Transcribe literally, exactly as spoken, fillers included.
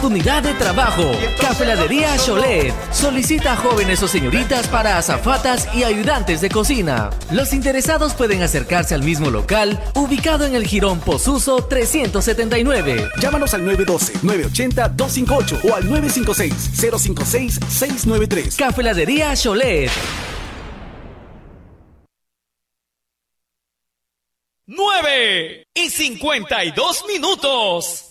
Unidad de trabajo, Cafeladería Cholet. Solicita a jóvenes o señoritas para azafatas y ayudantes de cocina. Los interesados pueden acercarse al mismo local, ubicado en el Jirón Posuso trescientos setenta y nueve. Llámanos al nueve uno dos, nueve ocho cero, dos cinco ocho o al nueve cinco seis, cero cinco seis, seis nueve tres. Cafeladería Cholet. nueve y cincuenta y dos minutos.